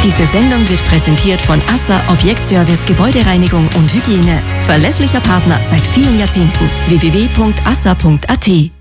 Diese Sendung wird präsentiert von ASSA Objektservice Gebäudereinigung und Hygiene. Verlässlicher Partner seit vielen Jahrzehnten. www.assa.at